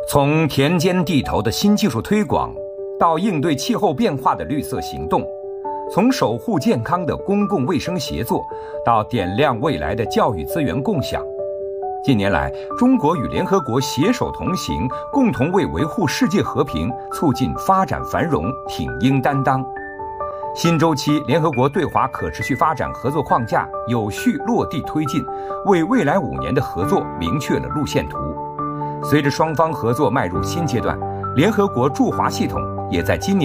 从田间地头的新技术推广，到应对气候变化的绿色行动，从守护健康的公共卫生协作，到点亮未来的教育资源共享。近年来，中国与联合国携手同行，共同为维护世界和平、促进发展繁荣挺膺担当。新周期联合国对华可持续发展合作框架有序落地推进，为未来5年的合作明确了路线图。随着双方合作迈入新阶段，联合国驻华系统也在今年